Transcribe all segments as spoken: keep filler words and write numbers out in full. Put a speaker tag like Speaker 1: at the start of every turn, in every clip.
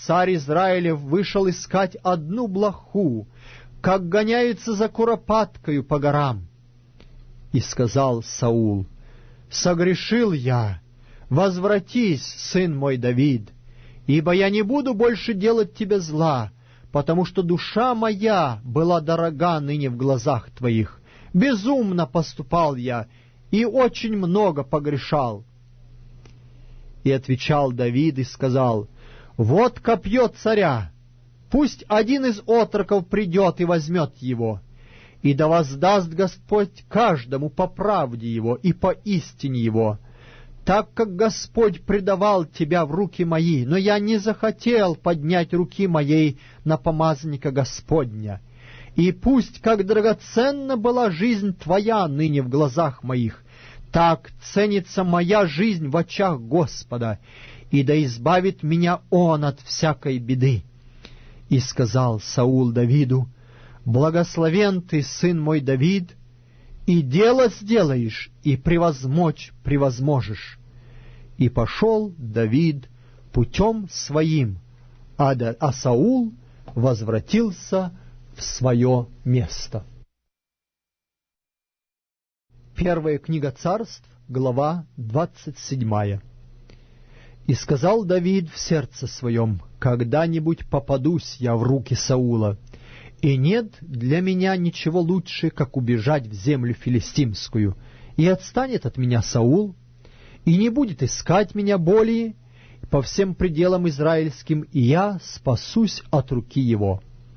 Speaker 1: царь Израилев вышел искать одну блоху, как гоняется за куропаткою по горам. И сказал Саул: «Согрешил я, возвратись, сын мой Давид, ибо я не буду больше делать тебе зла, потому что душа моя была дорога ныне в глазах твоих. Безумно поступал я и очень много погрешал». И отвечал Давид и сказал: «Вот копье царя, пусть один из отроков придет и возьмет его, и да воздаст Господь каждому по правде его и по истине его, так как Господь предавал тебя в руки мои, но я не захотел поднять руки моей на помазанника Господня. И пусть, как драгоценна была жизнь твоя ныне в глазах моих, так ценится моя жизнь в очах Господа, и да избавит меня Он от всякой беды». И сказал Саул Давиду: «Благословен ты, сын мой Давид, и дело сделаешь, и превозмочь превозможешь». И пошел Давид путем своим, а, да, а Саул возвратился в свое место. Первая книга Царств, глава двадцать седьмая. «И сказал Давид в сердце своем: когда-нибудь попадусь я в руки Саула, и нет для меня ничего лучше, как убежать в землю филистимскую, и отстанет от меня Саул, и не будет искать меня более по всем пределам израильским, и я спасусь от руки его».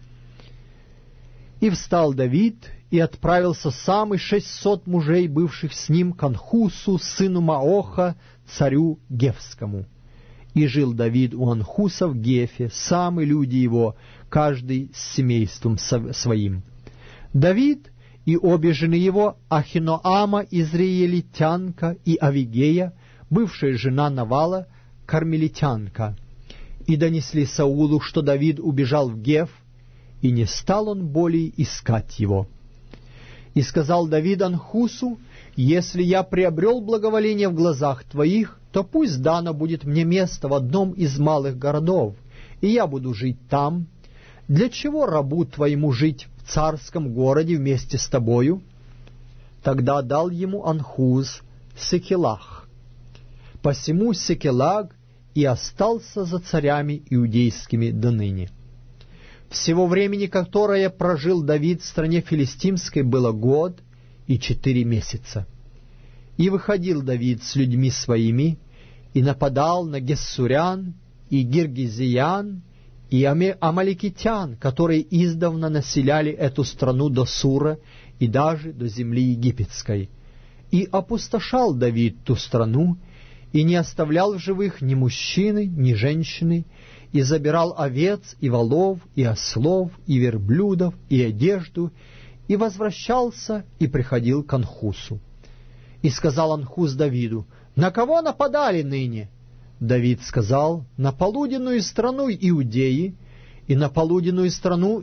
Speaker 1: И встал Давид, и отправился сам и шестьсот мужей, бывших с ним, к Анхусу, сыну Маоха, царю Гефскому. И жил Давид у Анхуса в Гефе, сам и люди его, каждый с семейством своим. Давид и обе жены его, Ахиноама, израилитянка, и Авигея, бывшая жена Навала, кармелитянка. И донесли Саулу, что Давид убежал в Геф, и не стал он более искать его. И сказал Давид Анхусу: «Если я приобрел благоволение в глазах твоих, то пусть дано будет мне место в одном из малых городов, и я буду жить там. Для чего рабу твоему жить в царском городе вместе с тобою?» Тогда дал ему Анхуз Секелах. Посему Секелаг и остался за царями иудейскими до ныне. Всего времени, которое прожил Давид в стране филистимской, было год и четыре месяца. И выходил Давид с людьми своими, и нападал на гессурян, и гиргизиян, и амаликитян, которые издавна населяли эту страну до Сура и даже до земли египетской. И опустошал Давид ту страну, и не оставлял в живых ни мужчины, ни женщины, и забирал овец, и волов, и ослов, и верблюдов, и одежду, и возвращался, и приходил к Анхусу. И сказал Анхус Давиду: «На кого нападали ныне?» Давид сказал: «На полуденную страну Иудеи, и на полуденную страну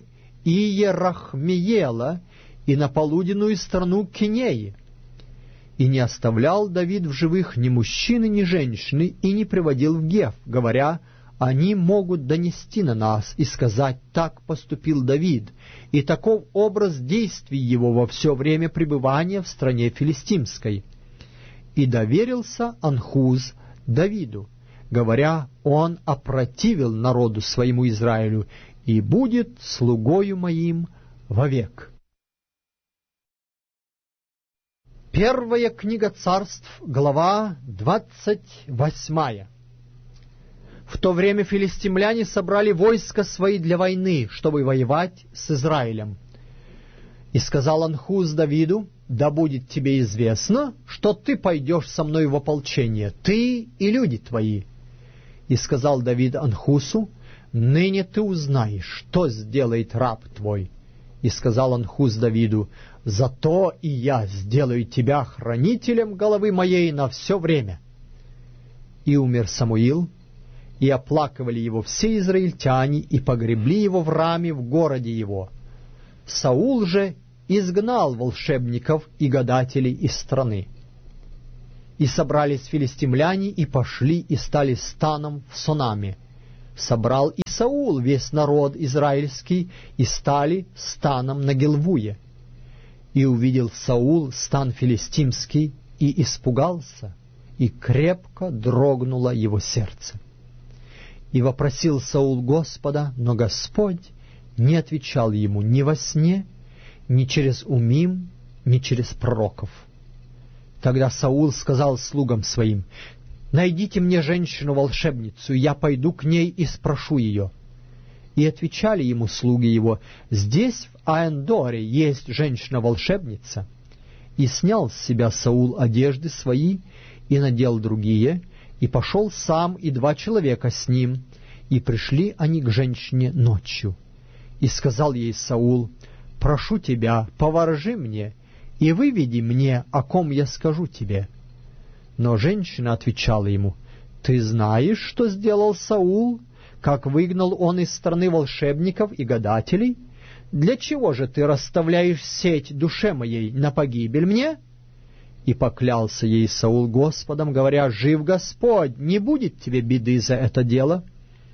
Speaker 1: Иерахмеела, и на полуденную страну Кинеи». И не оставлял Давид в живых ни мужчины, ни женщины, и не приводил в Геф, говоря: «Они могут донести на нас и сказать: так поступил Давид, и таков образ действий его во все время пребывания в стране филистимской». И доверился Анхуз Давиду, говоря: «Он опротивил народу своему Израилю, и будет слугою моим вовек». Первая книга Царств, глава двадцать восьмая. В то время филистимляне собрали войска свои для войны, чтобы воевать с Израилем. И сказал Анхуз Давиду: «Да будет тебе известно, что ты пойдешь со мной в ополчение, ты и люди твои». И сказал Давид Анхусу: «Ныне ты узнаешь, что сделает раб твой». И сказал Анхус Давиду: «Зато и я сделаю тебя хранителем головы моей на все время». И умер Самуил, и оплакивали его все израильтяне, и погребли его в Раме в городе его. Саул же изгнал волшебников и гадателей из страны. И собрались филистимляне, и пошли, и стали станом в Сонаме. Собрал и Саул весь народ израильский, и стали станом на Гилвуе. И увидел Саул стан филистимский, и испугался, и крепко дрогнуло его сердце. И вопросил Саул Господа, но Господь не отвечал ему ни во сне, ни через умим, ни через пророков. Тогда Саул сказал слугам своим: «Найдите мне женщину-волшебницу, и я пойду к ней и спрошу ее». И отвечали ему слуги его: «Здесь, в Аэндоре, есть женщина-волшебница». И снял с себя Саул одежды свои, и надел другие, и пошел сам и два человека с ним, и пришли они к женщине ночью. И сказал ей Саул: «Прошу тебя, поворожи мне, и выведи мне, о ком я скажу тебе». Но женщина отвечала ему: «Ты знаешь, что сделал Саул, как выгнал он из страны волшебников и гадателей? Для чего же ты расставляешь сеть душе моей на погибель мне?» И поклялся ей Саул Господом, говоря: «Жив Господь, не будет тебе беды за это дело».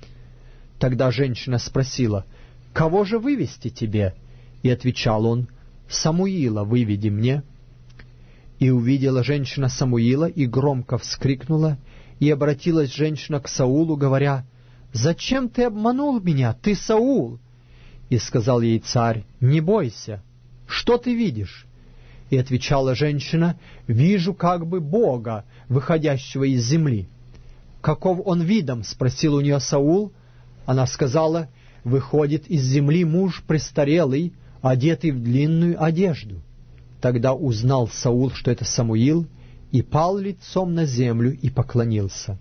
Speaker 1: Тогда женщина спросила: «Кого же вывести тебе?» И отвечал он: «Самуила выведи мне». И увидела женщина Самуила, и громко вскрикнула, и обратилась женщина к Саулу, говоря: «Зачем ты обманул меня, ты Саул?» И сказал ей царь: «Не бойся, что ты видишь?» И отвечала женщина: «Вижу как бы Бога, выходящего из земли». «Каков он видом?» — спросил у нее Саул. Она сказала: «Выходит из земли муж престарелый, одетый в длинную одежду». Тогда узнал Саул, что это Самуил, и пал лицом на землю и поклонился.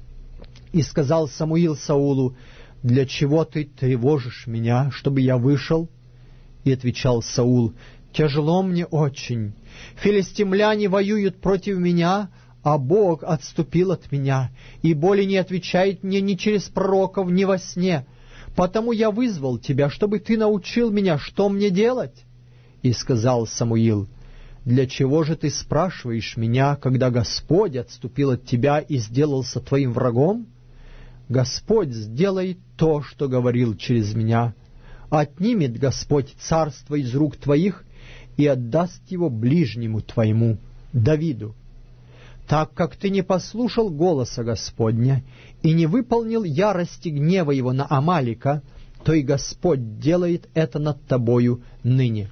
Speaker 1: И сказал Самуил Саулу: «Для чего ты тревожишь меня, чтобы я вышел?» И отвечал Саул: «Тяжело мне очень. Филистимляне воюют против меня, а Бог отступил от меня, и более не отвечает мне ни через пророков, ни во сне. Потому я вызвал тебя, чтобы ты научил меня, что мне делать». И сказал Самуил: «Для чего же ты спрашиваешь меня, когда Господь отступил от тебя и сделался твоим врагом? Господь сделает то, что говорил через меня. Отнимет Господь царство из рук твоих и отдаст его ближнему твоему, Давиду. Так как ты не послушал голоса Господня и не выполнил ярости гнева его на Амалика, то и Господь делает это над тобою ныне.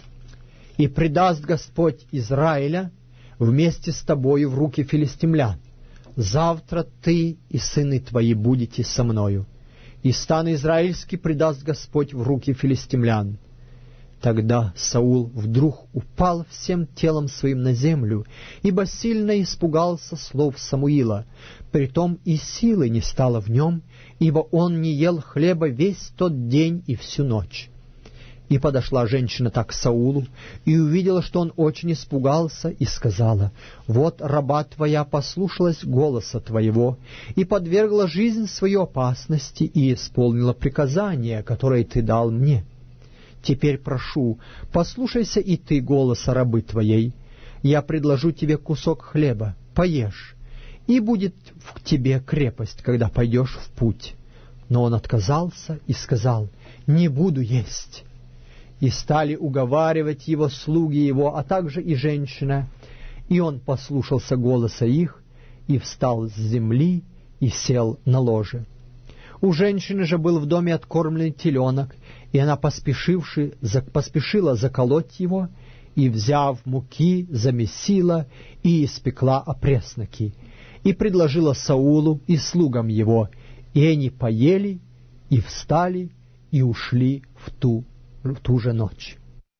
Speaker 1: И предаст Господь Израиля вместе с тобою в руки филистимлян. Завтра ты и сыны твои будете со мною, и стан израильский предаст Господь в руки филистимлян». Тогда Саул вдруг упал всем телом своим на землю, ибо сильно испугался слов Самуила. Притом и силы не стало в нем, ибо он не ел хлеба весь тот день и всю ночь. И подошла женщина так к Саулу, и увидела, что он очень испугался, и сказала: «Вот раба твоя послушалась голоса твоего, и подвергла жизнь свою опасности, и исполнила приказание, которое ты дал мне. Теперь прошу, послушайся и ты голоса рабы твоей. Я предложу тебе кусок хлеба, поешь, и будет в тебе крепость, когда пойдешь в путь». Но он отказался и сказал: «Не буду есть». И стали уговаривать его слуги его, а также и женщина. И он послушался голоса их, и встал с земли, и сел на ложе. У женщины же был в доме откормленный теленок, и она, поспешивши, поспешила заколоть его, и, взяв муки, замесила и испекла опресноки, и предложила Саулу и слугам его, и они поели, и встали, и ушли в ту в ту же ночь.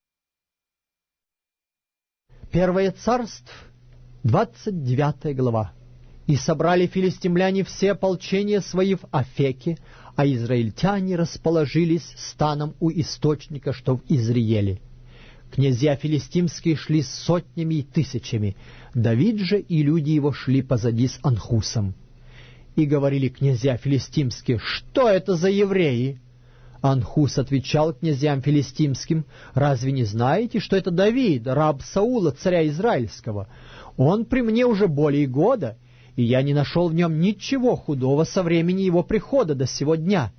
Speaker 1: Первое царств, двадцать девятая глава. «И собрали филистимляне все ополчения свои в Афеке, а израильтяне расположились станом у источника, что в Изриеле. Князья филистимские шли с сотнями и тысячами, Давид же и люди его шли позади с Анхусом. И говорили князья филистимские: что это за евреи? Анхус отвечал князьям филистимским: разве не знаете, что это Давид, раб Саула, царя израильского? Он при мне уже более года, и я не нашел в нем ничего худого со времени его прихода до сего дня.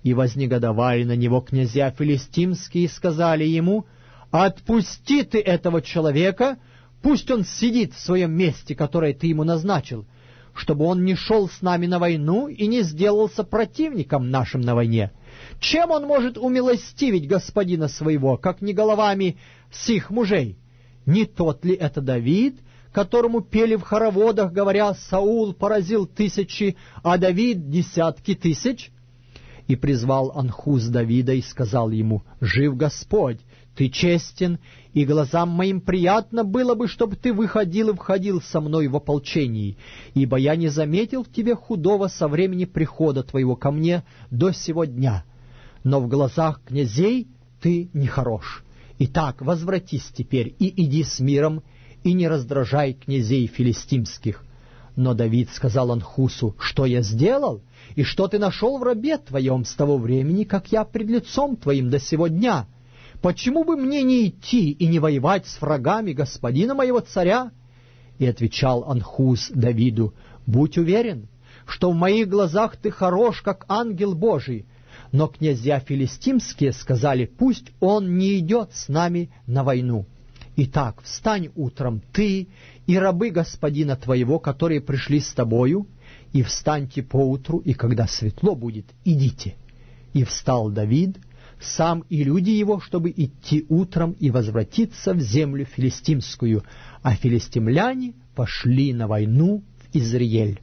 Speaker 1: И вознегодовали на него князья филистимские и сказали ему: «Отпусти ты этого человека, пусть он сидит в своем месте, которое ты ему назначил, чтобы он не шел с нами на войну и не сделался противником нашим на войне. Чем он может умилостивить господина своего, как не головами сих мужей? Не тот ли это Давид, которому пели в хороводах, говоря: Саул поразил тысячи, а Давид десятки тысяч?» И призвал Анхус Давида и сказал ему: «Жив Господь, ты честен, и глазам моим приятно было бы, чтобы ты выходил и входил со мной в ополчении, ибо я не заметил в тебе худого со времени прихода твоего ко мне до сего дня. Но в глазах князей ты нехорош. Итак, возвратись теперь и иди с миром, и не раздражай князей филистимских». Но Давид сказал Анхусу: «Что я сделал? И что ты нашел в рабе твоем с того времени, как я пред лицом твоим до сего дня? Почему бы мне не идти и не воевать с врагами господина моего царя?» И отвечал Анхус Давиду: «Будь уверен, что в моих глазах ты хорош, как ангел Божий». Но князья филистимские сказали: «Пусть он не идет с нами на войну. Итак, встань утром ты и рабы господина твоего, которые пришли с тобою, и встаньте поутру, и когда светло будет, идите». И встал Давид, сам и люди его, чтобы идти утром и возвратиться в землю филистимскую, а филистимляне пошли на войну в Изриель.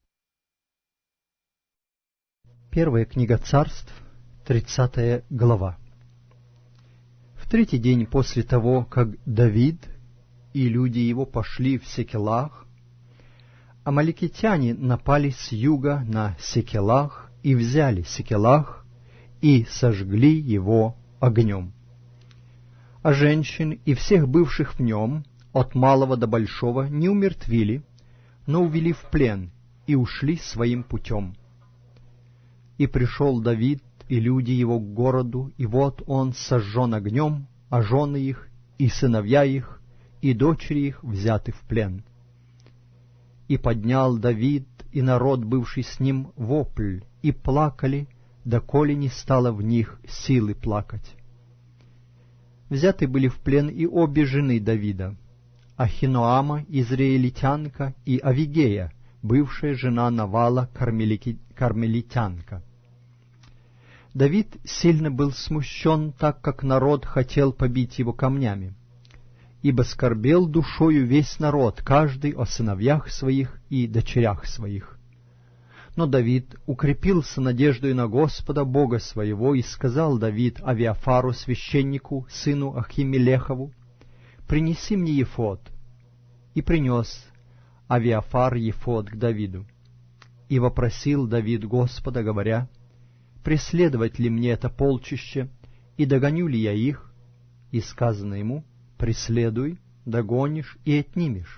Speaker 1: Первая книга Царств, тридцатая глава. В третий день после того, как Давид и люди его пошли в Секелах, амаликитяне напали с юга на Секелах и взяли Секелах и сожгли его огнем. А женщин и всех бывших в нем, от малого до большого, не умертвили, но увели в плен и ушли своим путем. И пришел Давид и люди его к городу, и вот он сожжен огнем, а жены их, и сыновья их, и дочери их взяты в плен. И поднял Давид и народ, бывший с ним, вопль, и плакали, доколе не стало в них силы плакать. Взяты были в плен и обе жены Давида, Ахиноама, израильтянка, и Авигея, бывшая жена Навала, кармелитянка. Давид сильно был смущен, так как народ хотел побить его камнями, ибо скорбел душою весь народ, каждый о сыновьях своих и дочерях своих. Но Давид укрепился надеждой на Господа Бога своего, и сказал Давид Авиафару, священнику, сыну Ахимелехову: «Принеси мне ефод». И принес Авиафар ефод к Давиду. И вопросил Давид Господа, говоря: «Преследовать ли мне это полчище, и догоню ли я их?» И сказано ему: «Преследуй, догонишь и отнимешь».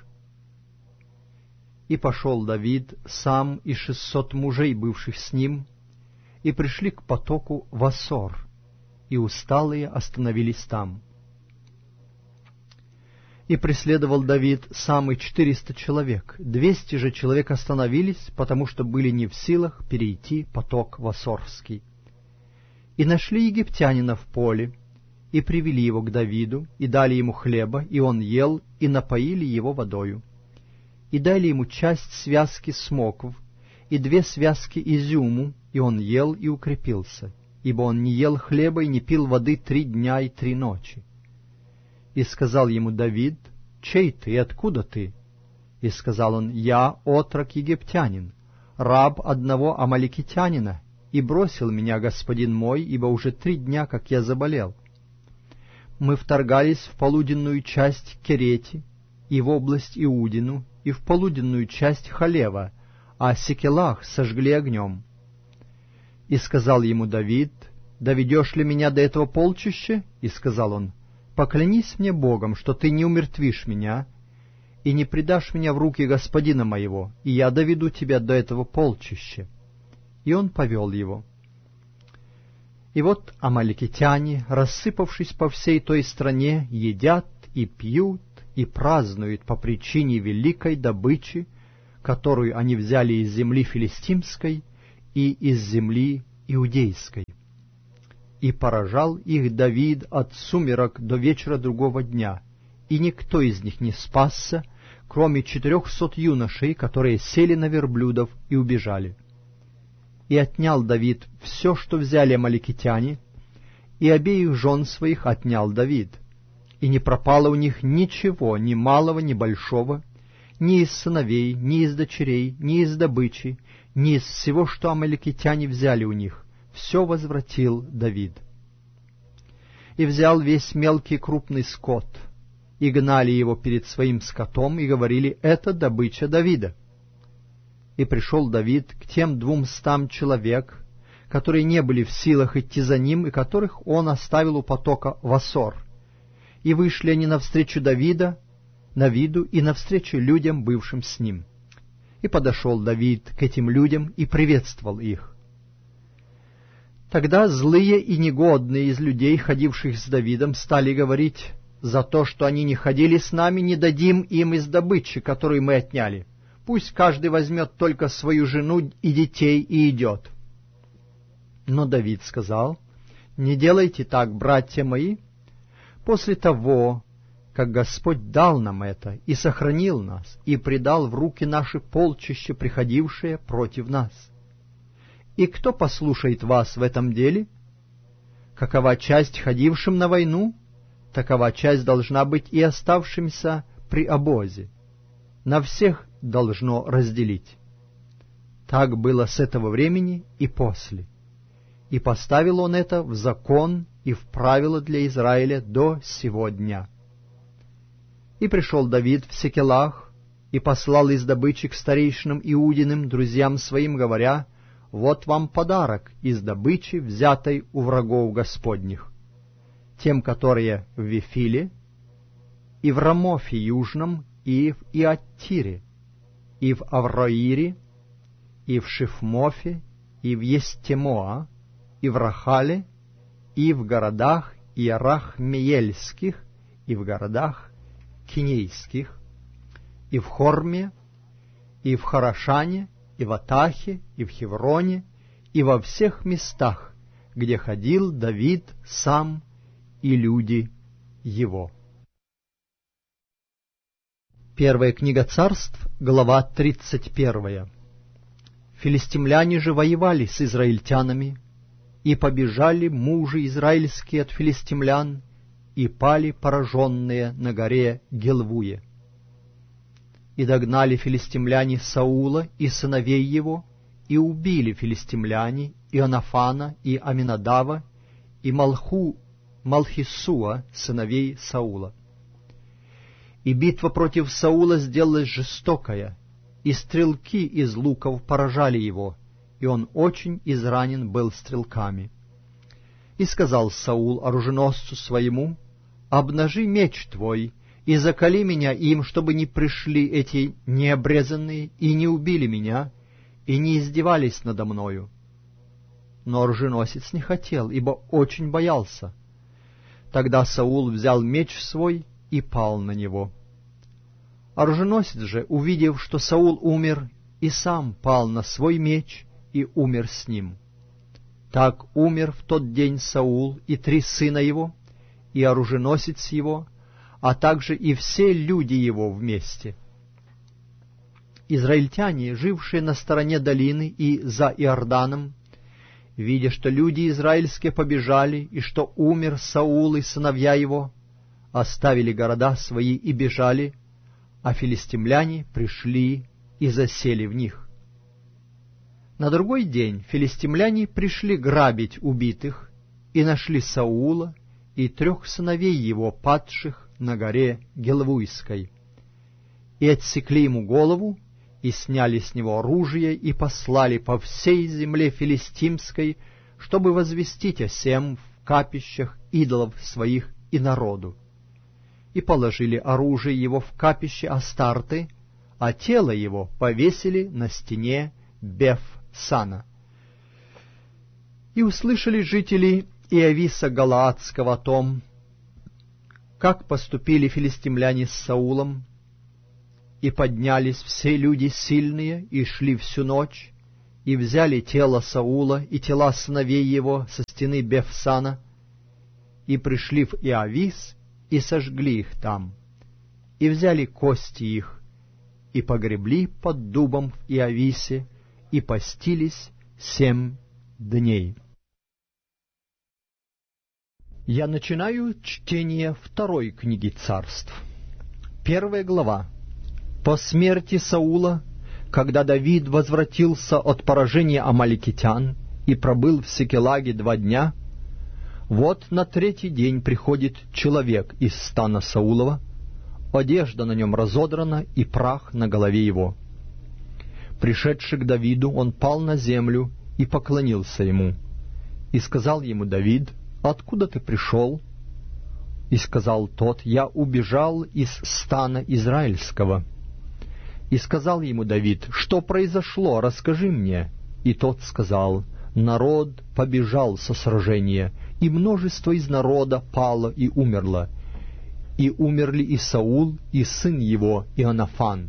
Speaker 1: И пошел Давид сам и шестьсот мужей, бывших с ним, и пришли к потоку Васор, и усталые остановились там. И преследовал Давид сам и четыреста человек, двести же человек остановились, потому что были не в силах перейти поток Васорский. И нашли египтянина в поле, и привели его к Давиду, и дали ему хлеба, и он ел, и напоили его водою. И дали ему часть связки смокв, и две связки изюму, и он ел и укрепился, ибо он не ел хлеба и не пил воды три дня и три ночи. И сказал ему Давид: «Чей ты и откуда ты?» И сказал он: «Я отрок египтянин, раб одного амаликитянина, и бросил меня господин мой, ибо уже три дня, как я заболел. Мы вторгались в полуденную часть Керети, и в область Иудину, и в полуденную часть Халева, а Секелах сожгли огнем». И сказал ему Давид: «Доведешь ли меня до этого полчища?» И сказал он: «Поклянись мне Богом, что ты не умертвишь меня и не предашь меня в руки господина моего, и я доведу тебя до этого полчища». И он повел его. И вот амаликитяне, рассыпавшись по всей той стране, едят и пьют и празднуют по причине великой добычи, которую они взяли из земли филистимской и из земли иудейской. и поражал их Давид от сумерок до вечера другого дня, и никто из них не спасся, кроме четырехсот юношей, которые сели на верблюдов и убежали. И отнял Давид все, что взяли амаликитяне, и обеих жен своих отнял Давид, и не пропало у них ничего, ни малого, ни большого, ни из сыновей, ни из дочерей, ни из добычи, ни из всего, что амаликитяне взяли у них, все возвратил Давид. И взял весь мелкий и крупный скот, и гнали его перед своим скотом, и говорили: это добыча Давида. И пришел Давид к тем двумстам человек, которые не были в силах идти за ним, и которых он оставил у потока в Асор. И вышли они навстречу Давида, Давиду и навстречу людям, бывшим с ним. И подошел Давид к этим людям и приветствовал их. Тогда злые и негодные из людей, ходивших с Давидом, стали говорить: за то, что они не ходили с нами, не дадим им из добычи, которую мы отняли. Пусть каждый возьмет только свою жену и детей и идет. Но Давид сказал: не делайте так, братья мои. После того, как Господь дал нам это и сохранил нас, и предал в руки наши полчища, приходившие против нас. И кто послушает вас в этом деле? Какова часть ходившим на войну, такова часть должна быть и оставшимся при обозе. На всех должно разделить. Так было с этого времени и после. И поставил он это в закон и в правила для Израиля до сего дня. И пришел Давид в Секелах, и послал из добычи к старейшинам Иудиным, друзьям своим, говоря: вот вам подарок из добычи, взятой у врагов Господних, тем, которые в Вифиле, и в Рамофе Южном, и в Иаттире, и в Авроире, и в Шифмофе, и в Естемоа, и в Рахале, и в городах Иерахмеельских, и в городах Кинейских, и в Хорме, и в Харашане, и в Атахе, и в Хевроне, и во всех местах, где ходил Давид сам и люди его. Первая книга Царств, глава тридцать первая. Филистимляне же воевали с израильтянами, и побежали мужи израильские от филистимлян, и пали пораженные на горе Гилвуе. И догнали филистимляне Саула и сыновей его, и убили филистимляне Ионафана и Аминадава, и Малху, Малхисуа, сыновей Саула. И битва против Саула сделалась жестокая, и стрелки из луков поражали его, и он очень изранен был стрелками. И сказал Саул оруженосцу своему: обнажи меч твой, и закали меня им, чтобы не пришли эти необрезанные и не убили меня, и не издевались надо мною. Но оруженосец не хотел, ибо очень боялся. Тогда Саул взял меч свой и пал на него. Оруженосец же, увидев, что Саул умер, и сам пал на свой меч и умер с ним. Так умер в тот день Саул и три сына его, и оруженосец его, а также и все люди его вместе. Израильтяне, жившие на стороне долины и за Иорданом, видя, что люди израильские побежали, и что умер Саул и сыновья его, оставили города свои и бежали, а филистимляне пришли и засели в них. На другой день филистимляне пришли грабить убитых, и нашли Саула и трех сыновей его, падших на горе Гилвуйской, и отсекли ему голову, и сняли с него оружие, и послали по всей земле филистимской, чтобы возвестить о сем в капищах идолов своих и народу. И положили оружие его в капище Астарты, а тело его повесили на стене Беф-Сана. И услышали жители Иависа Галаадского о том, как поступили филистимляне с Саулом, и поднялись все люди сильные, и шли всю ночь, и взяли тело Саула и тела сыновей его со стены Бефсана, и пришли в Иавис, и сожгли их там, и взяли кости их, и погребли под дубом в Иависе, и постились семь дней. Я начинаю чтение второй книги царств. Первая глава. По смерти Саула, когда Давид возвратился от поражения амаликитян и пробыл в Сикелаге два дня, вот на третий день приходит человек из стана Саулова, одежда на нем разодрана и прах на голове его. Пришедший к Давиду, он пал на землю и поклонился ему. И сказал ему Давид: «Откуда ты пришел?» И сказал тот: «Я убежал из стана израильского». И сказал ему Давид: «Что произошло? Расскажи мне». И тот сказал: «Народ побежал со сражения, и множество из народа пало и умерло. И умерли и Саул, и сын его Ионафан».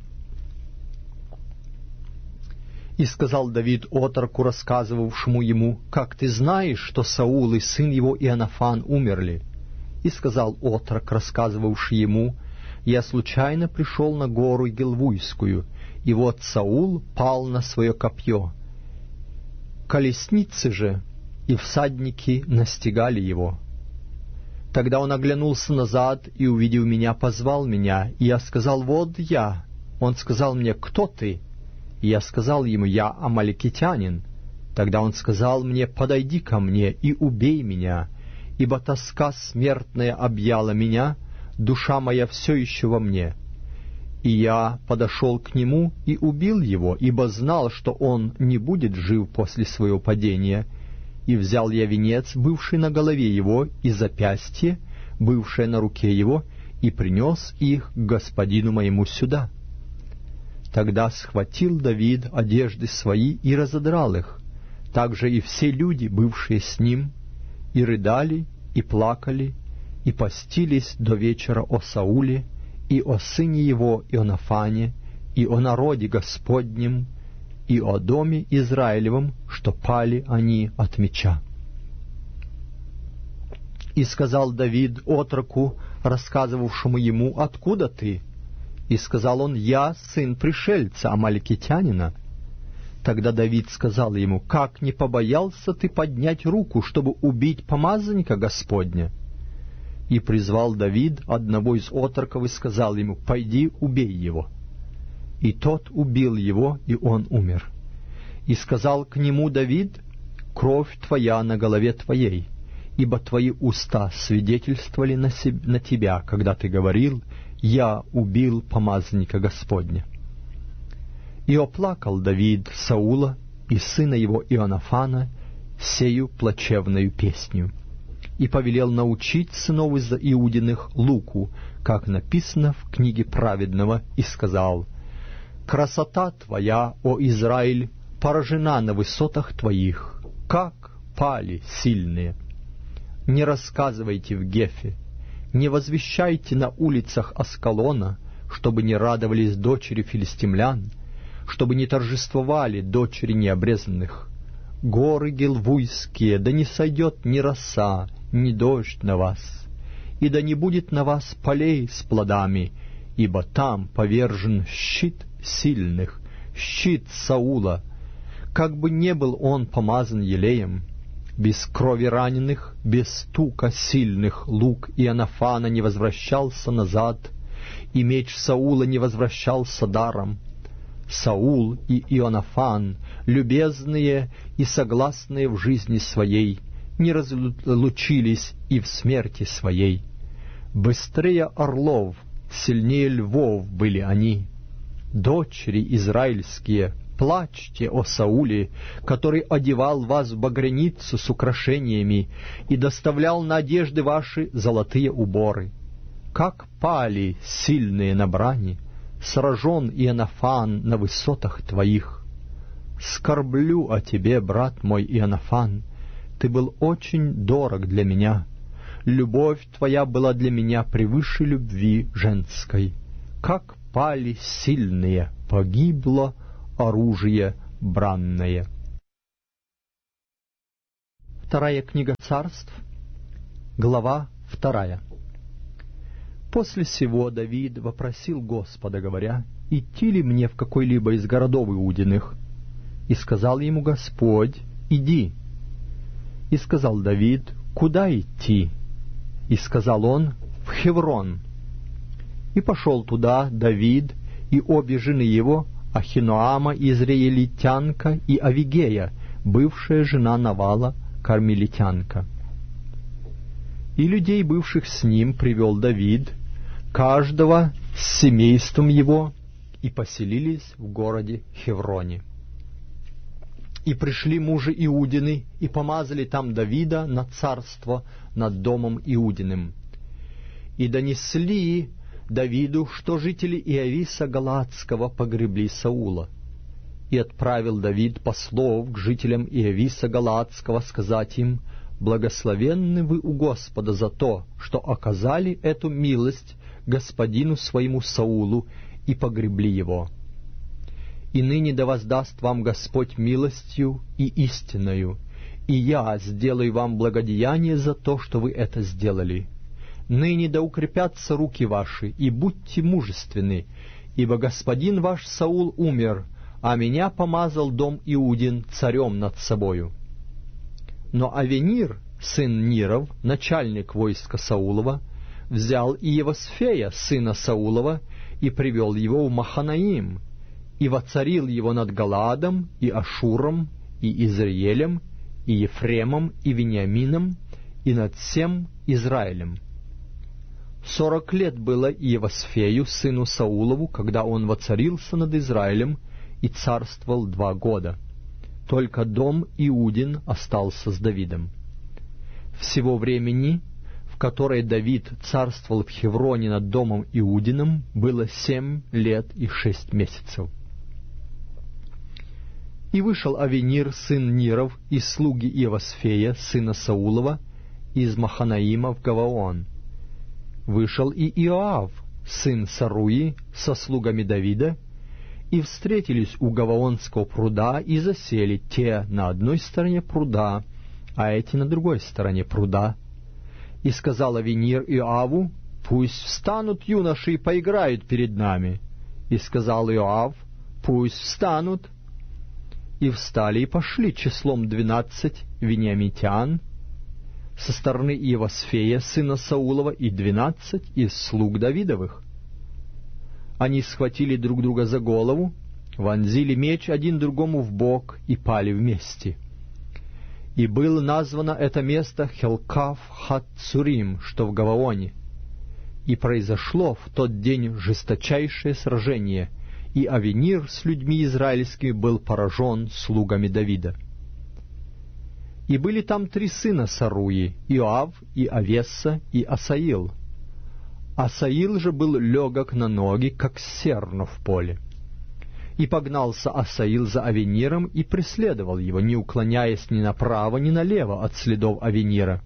Speaker 1: И сказал Давид отроку, рассказывавшему ему: «Как ты знаешь, что Саул и сын его Ионафан умерли?» И сказал отрок, рассказывавший ему: «Я случайно пришел на гору Гилвуйскую, и вот Саул пал на свое копье. Колесницы же и всадники настигали его. Тогда он оглянулся назад и, увидев меня, позвал меня, и я сказал: вот я. Он сказал мне: кто ты? И я сказал ему: я амаликитянин. Тогда он сказал мне: подойди ко мне и убей меня, ибо тоска смертная объяла меня, душа моя все еще во мне. И я подошел к нему и убил его, ибо знал, что он не будет жив после своего падения. И взял я венец, бывший на голове его, и запястье, бывшее на руке его, и принес их к господину моему сюда». Тогда схватил Давид одежды свои и разодрал их, также и все люди, бывшие с ним, и рыдали, и плакали, и постились до вечера о Сауле, и о сыне его Ионафане, и о народе Господнем, и о доме Израилевом, что пали они от меча. И сказал Давид отроку, рассказывавшему ему: «Откуда ты?» И сказал он: «Я сын пришельца, амаликитянина». Тогда Давид сказал ему: «Как не побоялся ты поднять руку, чтобы убить помазанника Господня?» И призвал Давид одного из отроков и сказал ему: «Пойди, убей его». И тот убил его, и он умер. И сказал к нему Давид: «Кровь твоя на голове твоей, ибо твои уста свидетельствовали на, себ... на тебя, когда ты говорил: я убил помазанника Господня». И оплакал Давид Саула и сына его Ионафана сею плачевною песню, и повелел научить сынов из Иудиных луку, как написано в книге праведного, и сказал: «Красота твоя, о Израиль, поражена на высотах твоих, как пали сильные. Не рассказывайте в Гефе, не возвещайте на улицах Аскалона, чтобы не радовались дочери филистимлян, чтобы не торжествовали дочери необрезанных. Горы гилвуйские, да не сойдет ни роса, ни дождь на вас, и да не будет на вас полей с плодами, ибо там повержен щит сильных, щит Саула, как бы не был он помазан елеем. Без крови раненых, без стука сильных лук Ионафана не возвращался назад, и меч Саула не возвращался даром. Саул и Ионафан, любезные и согласные в жизни своей, не разлучились и в смерти своей. Быстрее орлов, сильнее львов были они. Дочери израильские, плачьте о Сауле, который одевал вас в багряницу с украшениями и доставлял на одежды ваши золотые уборы. Как пали сильные на брани, сражен Ионафан на высотах твоих. Скорблю о тебе, брат мой Ионафан, ты был очень дорог для меня. Любовь твоя была для меня превыше любви женской. Как пали сильные, погибло оружие бранное». Вторая книга Царств, глава вторая. После сего Давид вопросил Господа, говоря: «Идти ли мне в какой-либо из городов Иудиных?» И сказал ему Господь: «Иди». И сказал Давид: «Куда идти?» И сказал он: «В Хеврон». И пошел туда Давид и обе жены его, Ахиноама израильтянка и Авигея, бывшая жена Навала, кармелитянка. И людей, бывших с ним, привел Давид, каждого с семейством его, и поселились в городе Хевроне. И пришли мужи Иудины, и помазали там Давида на царство над домом Иудиным. И донесли Давиду, что жители Иависа Галаадского погребли Саула. И отправил Давид послов к жителям Иависа Галаадского сказать им: «Благословенны вы у Господа за то, что оказали эту милость господину своему Саулу и погребли его. И ныне да воздаст вам Господь милостью и истинною, и я сделаю вам благодеяние за то, что вы это сделали. Ныне да укрепятся руки ваши, и будьте мужественны, ибо господин ваш Саул умер, а меня помазал дом Иудин царем над собою». Но Авенир, сын Ниров, начальник войска Саулова, взял Иевосфея, сына Саулова, и привел его в Маханаим, и воцарил его над Галаадом, и Ашуром, и Израилем, и Ефремом, и Вениамином, и над всем Израилем. Сорок лет было Иевосфею, сыну Саулову, когда он воцарился над Израилем, и царствовал два года. Только дом Иудин остался с Давидом. Всего времени, в которое Давид царствовал в Хевроне над домом Иудиным, было семь лет и шесть месяцев. И вышел Авенир, сын Ниров, из слуги Иевосфея, сына Саулова, из Маханаима в Гаваон. Вышел и Иоав, сын Саруи, со слугами Давида, и встретились у Гаваонского пруда, и засели те на одной стороне пруда, а эти на другой стороне пруда. И сказал Авенир Иоаву: «Пусть встанут юноши и поиграют перед нами». И сказал Иоав: «Пусть встанут». И встали и пошли числом двенадцать вениамитян со стороны Иевосфея, сына Саулова, и двенадцать из слуг Давидовых. Они схватили друг друга за голову, вонзили меч один другому в бок и пали вместе. И было названо это место Хелкав-хат-Цурим, что в Гаваоне. И произошло в тот день жесточайшее сражение, и Авенир с людьми израильскими был поражен слугами Давида. И были там три сына Саруи: Иоав, и Авесса, и Асаил. Асаил же был легок на ноги, как серно в поле. И погнался Асаил за Авениром и преследовал его, не уклоняясь ни направо, ни налево от следов Авенира.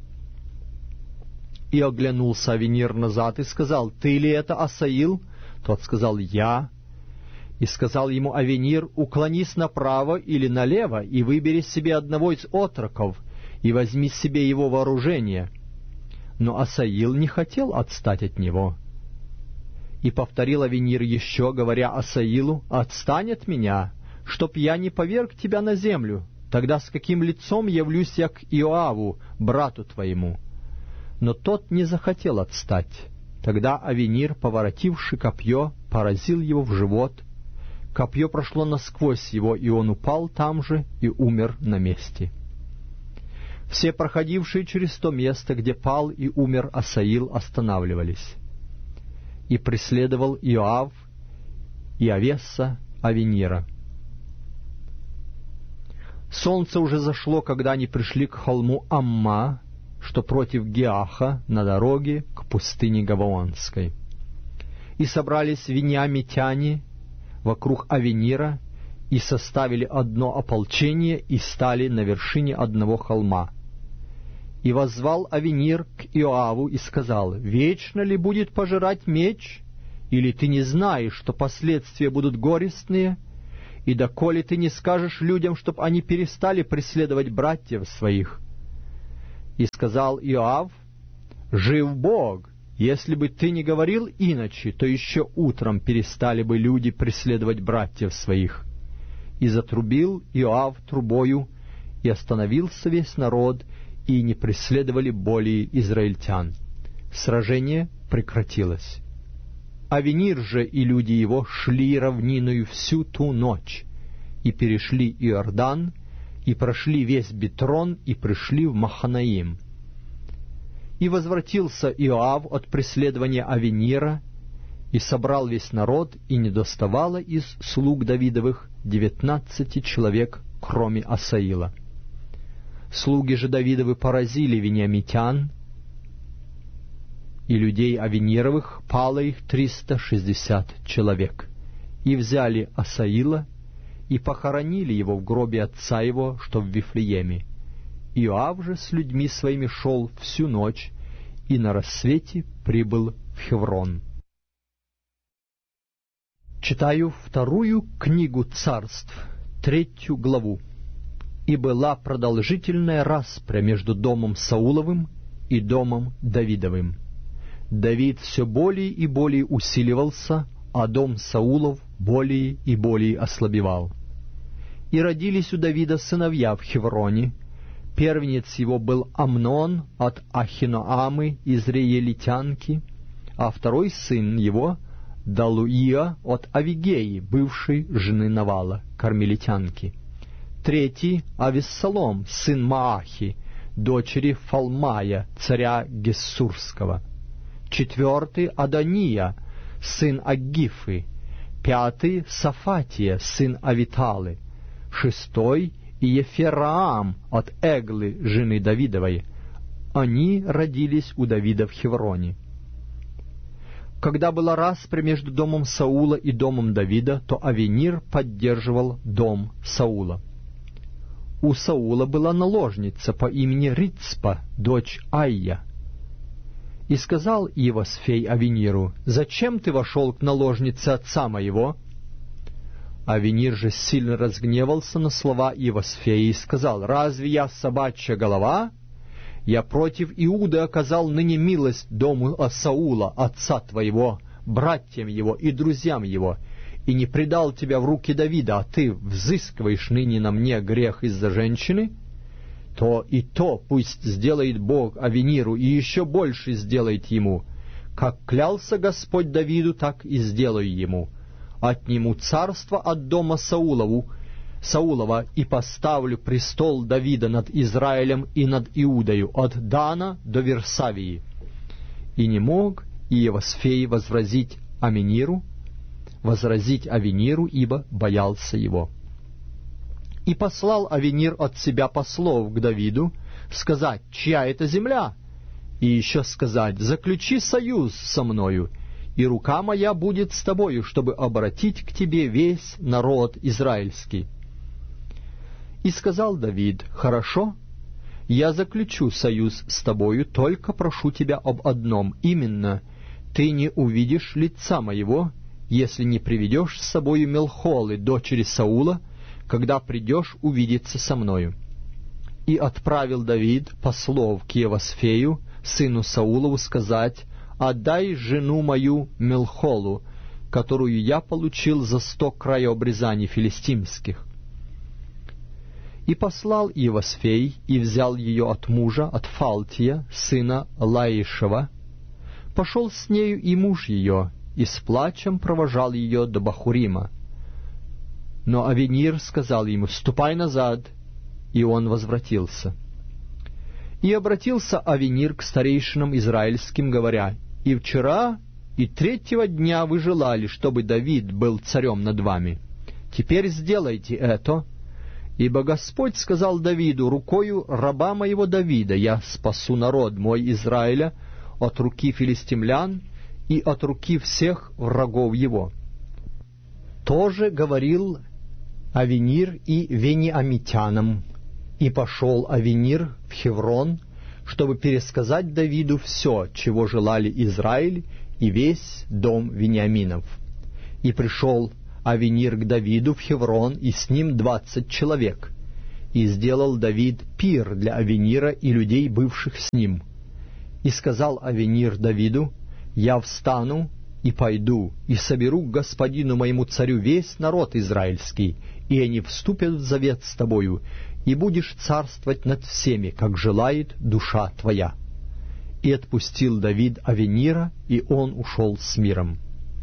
Speaker 1: И оглянулся Авенир назад и сказал: «Ты ли это, Асаил?» Тот сказал: «Я». И сказал ему Авенир: «Уклонись направо или налево, и выбери себе одного из отроков, и возьми себе его вооружение». Но Асаил не хотел отстать от него. И повторил Авенир еще, говоря Асаилу: «Отстань от меня, чтоб я не поверг тебя на землю. Тогда с каким лицом явлюсь я к Иоаву, брату твоему?» Но тот не захотел отстать. Тогда Авенир, поворотивши копье, поразил его в живот. Копье прошло насквозь его, и он упал там же и умер на месте. Все проходившие через то место, где пал и умер Асаил, останавливались. И преследовал Иоав и Авесса Авенира. Солнце уже зашло, когда они пришли к холму Амма, что против Геаха, на дороге к пустыне Гаваонской. И собрались вениамитяне вокруг Авенира, и составили одно ополчение, и стали на вершине одного холма. И воззвал Авенир к Иоаву и сказал: «Вечно ли будет пожирать меч? Или ты не знаешь, что последствия будут горестные? И доколе ты не скажешь людям, чтоб они перестали преследовать братьев своих?» И сказал Иоав: «Жив Бог, если бы ты не говорил иначе, то еще утром перестали бы люди преследовать братьев своих». И затрубил Иоав трубою, и остановился весь народ, и не преследовали более израильтян. Сражение прекратилось. Авенир же и люди его шли равниною всю ту ночь, и перешли Иордан, и прошли весь Битрон, и пришли в Маханаим. И возвратился Иоав от преследования Авенира, и собрал весь народ, и не доставало из слуг Давидовых девятнадцати человек, кроме Асаила. Слуги же Давидовы поразили вениамитян, и людей Авенировых пало их триста шестьдесят человек. И взяли Асаила, и похоронили его в гробе отца его, что в Вифлееме. Иоав же с людьми своими шел всю ночь, и на рассвете прибыл в Хеврон. Читаю вторую книгу Царств, третью главу. «И была продолжительная распря между домом Сауловым и домом Давидовым. Давид все более и более усиливался, а дом Саулов более и более ослабевал. И родились у Давида сыновья в Хевроне. Первенец его был Амнон от Ахиноамы израилитянки, а второй сын его — Далуия от Авигеи, бывшей жены Навала, кармелитянки. Третий — Авессалом, сын Маахи, дочери Фалмая, царя Гессурского. Четвертый — Адония, сын Аггифы. Пятый — Сафатия, сын Авиталы. Шестой — Ефераам от Эглы, жены Давидовой. Они родились у Давида в Хевроне. Когда была распря между домом Саула и домом Давида, то Авенир поддерживал дом Саула. У Саула была наложница по имени Рицпа, дочь Айя. И сказал Иевосфей Авениру: «Зачем ты вошел к наложнице отца моего?» Авенир же сильно разгневался на слова Иевосфея и сказал: «Разве я собачья голова? Я против Иуды оказал ныне милость дому Саула, отца твоего, братьям его и друзьям его, и не предал тебя в руки Давида, а ты взыскиваешь ныне на мне грех из-за женщины? То и то пусть сделает Бог Авениру, и еще больше сделает ему. Как клялся Господь Давиду, так и сделаю ему. Отниму царство от дома Саулову, Саулова, и поставлю престол Давида над Израилем и над Иудою, от Дана до Версавии». И не мог Иевосфей возразить Авениру, возразить Авениру, ибо боялся его. И послал Авенир от себя послов к Давиду сказать: «Чья это земля?» И еще сказать: «Заключи союз со мною, и рука моя будет с тобою, чтобы обратить к тебе весь народ израильский». И сказал Давид: «Хорошо, я заключу союз с тобою, только прошу тебя об одном, именно, ты не увидишь лица моего, если не приведешь с собою Мелхолы, дочери Саула, когда придешь увидеться со мною». И отправил Давид послов к Иевосфею, сыну Саулову, сказать: «Отдай жену мою Мелхолу, которую я получил за сто краеобрезаний филистимских». И послал Иевосфей, и взял ее от мужа, от Фалтия, сына Лаишева. Пошел с нею и муж ее, и с плачем провожал ее до Бахурима. Но Авенир сказал ему: «Ступай назад», и он возвратился. И обратился Авенир к старейшинам израильским, говоря: «И вчера, и третьего дня вы желали, чтобы Давид был царем над вами. Теперь сделайте это, ибо Господь сказал Давиду: рукою раба моего Давида я спасу народ мой Израиля от руки филистимлян и от руки всех врагов его». Тоже говорил Авенир и вениамитянам. И пошел Авенир в Хеврон, чтобы пересказать Давиду все, чего желали Израиль и весь дом Вениаминов. И пришел Авенир к Давиду в Хеврон, и с ним двадцать человек. И сделал Давид пир для Авенира и людей, бывших с ним. И сказал Авенир Давиду: «Я встану и пойду, и соберу к господину моему царю весь народ израильский, и они вступят в завет с тобою, и будешь царствовать над всеми, как желает душа твоя». И отпустил Давид Авенира, и он ушел с миром.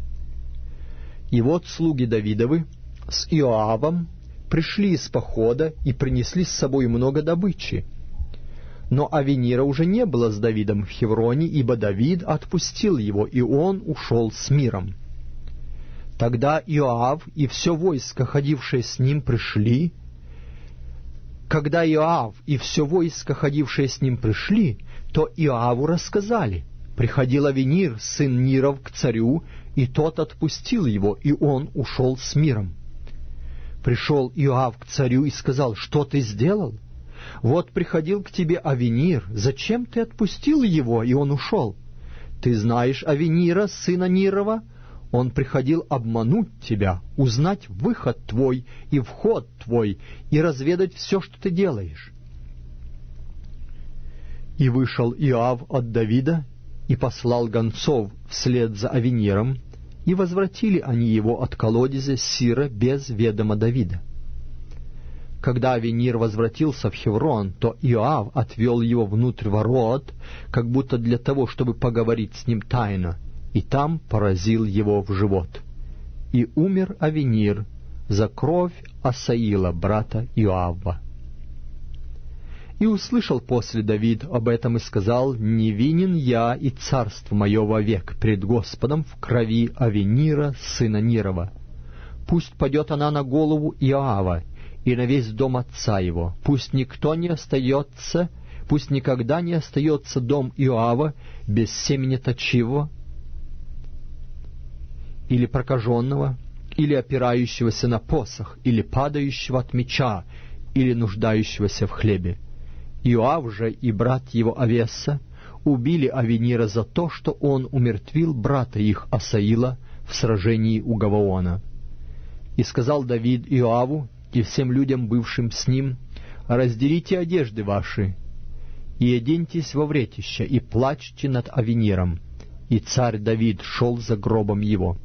Speaker 1: И вот слуги Давидовы с Иоавом пришли из похода и принесли с собой много добычи. Но Авенира уже не было с Давидом в Хевроне, ибо Давид отпустил его, и он ушел с миром. Тогда Иоав и все войско, ходившее с ним, пришли. Когда Иоав и все войско, ходившее с ним, пришли, то Иоаву рассказали: приходил Авенир, сын Ниров, к царю, и тот отпустил его, и он ушел с миром. Пришел Иоав к царю и сказал: что ты сделал? Вот приходил к тебе Авенир, зачем ты отпустил его, и он ушел? Ты знаешь Авенира, сына Нирова? Он приходил обмануть тебя, узнать выход твой и вход твой, и разведать все, что ты делаешь. И вышел Иоав от Давида, и послал гонцов вслед за Авениром, и возвратили они его от колодезя Сира без ведома Давида. Когда Авенир возвратился в Хеврон, то Иоав отвел его внутрь ворот, как будто для того, чтобы поговорить с ним тайно, и там поразил его в живот. И умер Авенир за кровь Асаила, брата Иоава. И услышал после Давид об этом и сказал: «Невинен я и царство мое вовек пред Господом в крови Авенира, сына Нирова. Пусть падет она на голову Иоава и на весь дом отца его. Пусть никто не остается, пусть никогда не остается дом Иоава без семени точивого, или прокаженного, или опирающегося на посох, или падающего от меча, или нуждающегося в хлебе». Иоав же и брат его Авеса убили Авенира за то, что он умертвил брата их Асаила в сражении у Гаваона. И сказал Давид Иоаву и всем людям, бывшим с ним: «Разделите одежды ваши, и оденьтесь во вретища, и плачьте над Авениром». И царь Давид шел за гробом его.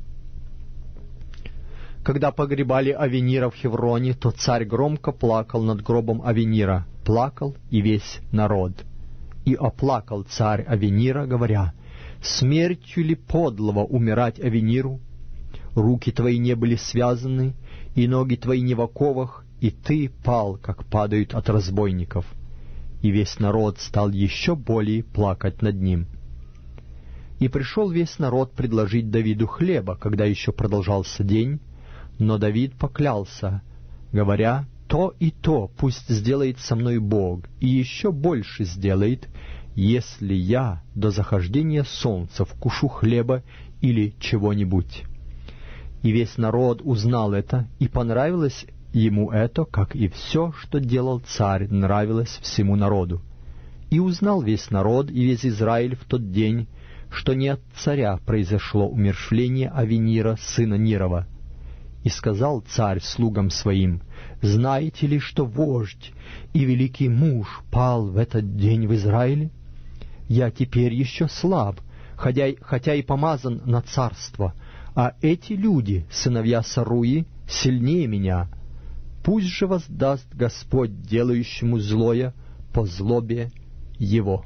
Speaker 1: Когда погребали Авенира в Хевроне, то царь громко плакал над гробом Авенира, плакал и весь народ. И оплакал царь Авенира, говоря: «Смертью ли подлого умирать Авениру? Руки твои не были связаны, и ноги твои не в оковах, и ты пал, как падают от разбойников». И весь народ стал еще более плакать над ним. И пришел весь народ предложить Давиду хлеба, когда еще продолжался день, но Давид поклялся, говоря: «То и то пусть сделает со мной Бог, и еще больше сделает, если я до захождения солнца вкушу хлеба или чего-нибудь». И весь народ узнал это, и понравилось ему это, как и все, что делал царь, нравилось всему народу. И узнал весь народ и весь Израиль в тот день, что не от царя произошло умерщвление Авенира, сына Нирова. И сказал царь слугам своим: «Знаете ли, что вождь и великий муж пал в этот день в Израиле? Я теперь еще слаб, хотя, хотя и помазан на царство, а эти люди, сыновья Саруи, сильнее меня. Пусть же воздаст Господь делающему злое по злобе его».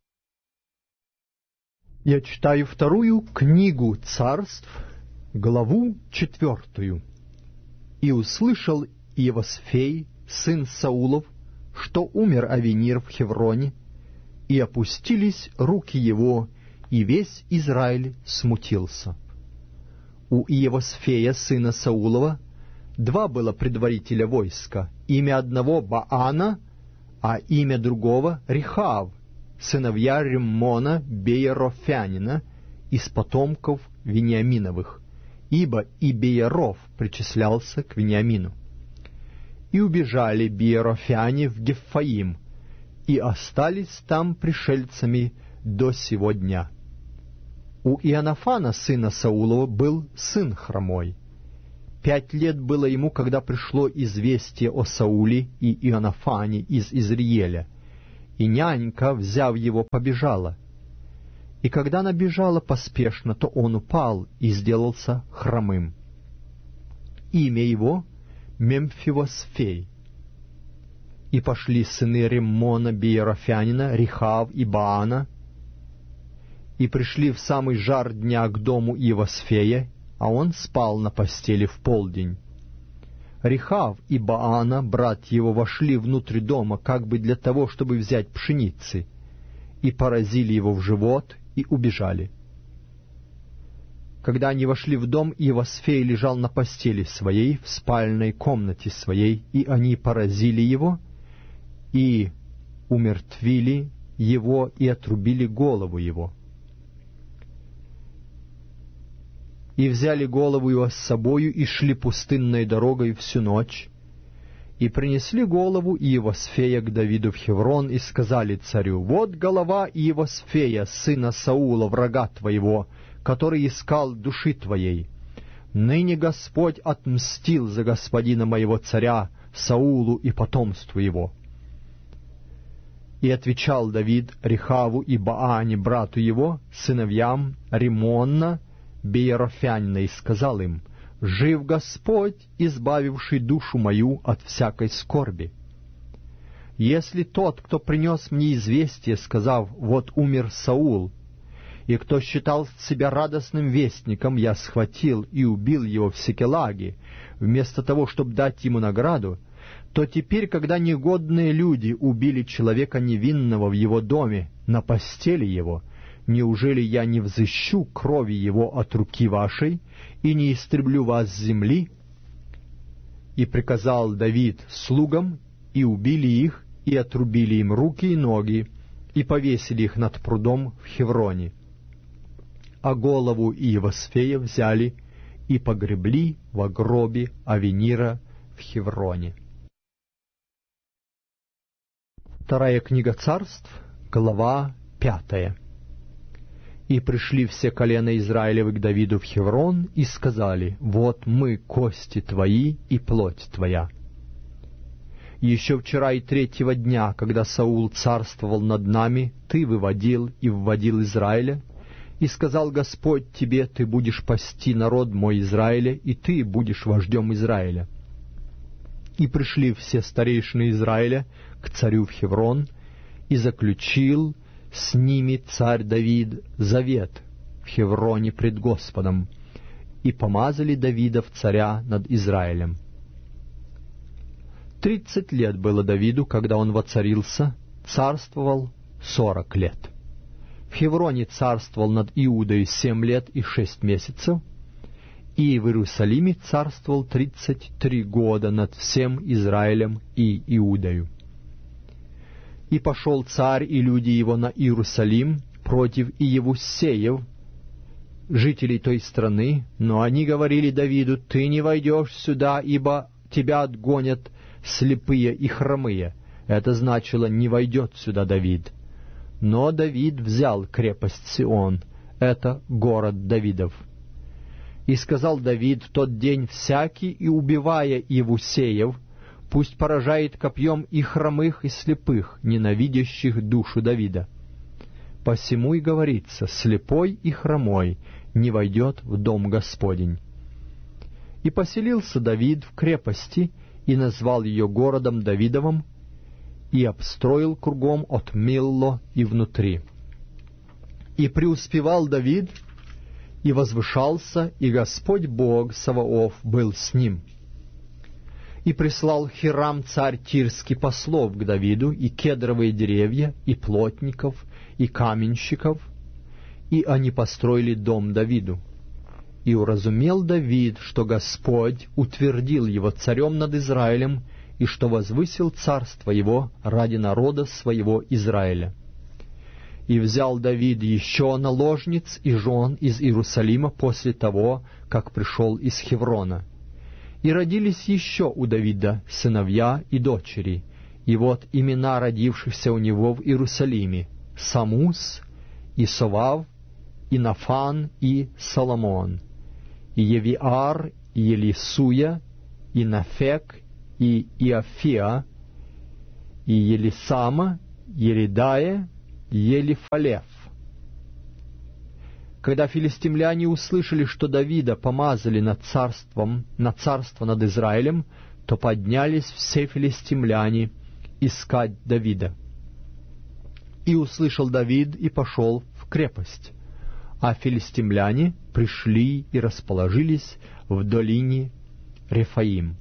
Speaker 1: Я читаю вторую книгу Царств, главу четвертую. «И услышал Иевосфей, сын Саулов, что умер Авенир в Хевроне, и опустились руки его, и весь Израиль смутился. У Иевосфея, сына Саулова, два было предводителя войска, имя одного Баана, а имя другого Рехав, сыновья Риммона Беерофянина, из потомков Вениаминовых, ибо и Бееров причислялся к Вениамину. И убежали Беерофяне в Гефаим, и остались там пришельцами до сего дня. У Иоаннафана, сына Саулова, был сын хромой, Пять лет было ему, когда пришло известие о Сауле и Ионафане из Изриеля, и нянька, взяв его, побежала. И когда она бежала поспешно, то он упал и сделался хромым. Имя его — Мемфивосфей. И пошли сыны Риммона Биерофянина, Рехав и Баана, и пришли в самый жар дня к дому Иовосфея, а он спал на постели в полдень. Рехав и Баана, брат его, вошли внутрь дома, как бы для того, чтобы взять пшеницы, и поразили его в живот, и убежали. Когда они вошли в дом, Иовосфей лежал на постели своей, в спальной комнате своей, и они поразили его, и умертвили его, и отрубили голову его. И взяли голову его с собою, и шли пустынной дорогой всю ночь, и принесли голову Иовосфея к Давиду в Хеврон, и сказали царю: «Вот голова Иовосфея, сына Саула, врага твоего, который искал души твоей. Ныне Господь отмстил за господина моего царя, Саулу и потомству его». И отвечал Давид Рехаву и Баане, брату его, сыновьям Риммона Биерофянина, и сказал им: «Жив Господь, избавивший душу мою от всякой скорби. Если тот, кто принес мне известие, сказав: вот умер Саул, и кто считал себя радостным вестником, я схватил и убил его в Сикелаге, вместо того, чтобы дать ему награду, то теперь, когда негодные люди убили человека невинного в его доме, на постели его, неужели я не взыщу крови его от руки вашей и не истреблю вас с земли?» И приказал Давид слугам, и убили их, и отрубили им руки и ноги, и повесили их над прудом в Хевроне. А голову Иовосфея взяли и погребли во гробе Авенира в Хевроне. Вторая книга Царств, глава пятая. И пришли все колена Израилевы к Давиду в Хеврон, и сказали: «Вот мы, кости твои и плоть твоя». Еще вчера и третьего дня, когда Саул царствовал над нами, ты выводил и вводил Израиля, и сказал Господь тебе: ты будешь пасти народ мой Израиля, и ты будешь вождем Израиля. И пришли все старейшины Израиля к царю в Хеврон, и заключил с ними царь Давид завет в Хевроне пред Господом, и помазали Давида в царя над Израилем. Тридцать лет было Давиду, когда он воцарился, царствовал сорок лет. В Хевроне царствовал над Иудой семь лет и шесть месяцев, и в Иерусалиме царствовал тридцать три года над всем Израилем и Иудою. И пошел царь и люди его на Иерусалим против Иевусеев, жителей той страны, но они говорили Давиду: «Ты не войдешь сюда, ибо тебя отгонят слепые и хромые». Это значило: «Не войдет сюда Давид». Но Давид взял крепость Сион, это город Давидов. И сказал Давид в тот день: «Всякий, и убивая Иевусеев, пусть поражает копьем и хромых, и слепых, ненавидящих душу Давида». Посему и говорится: «Слепой и хромой не войдет в дом Господень». И поселился Давид в крепости, и назвал ее городом Давидовым, и обстроил кругом от Милло и внутри. И преуспевал Давид, и возвышался, и Господь Бог Саваоф был с ним. И прислал Хирам царь Тирский послов к Давиду, и кедровые деревья, и плотников, и каменщиков, и они построили дом Давиду. И уразумел Давид, что Господь утвердил его царем над Израилем, и что возвысил царство его ради народа своего Израиля. И взял Давид еще наложниц и жен из Иерусалима после того, как пришел из Хеврона. И родились еще у Давида сыновья и дочери, и вот имена родившихся у него в Иерусалиме: Самус, и Совав, и Нафан, и Соломон, и Евиар, и Елисуя, и Нафек, и Иофиа, и Елисама, Елидая, и Елифалев. Когда филистимляне услышали, что Давида помазали над царством, на царство над Израилем, то поднялись все филистимляне искать Давида. И услышал Давид и пошел в крепость, а филистимляне пришли и расположились в долине Рефаим.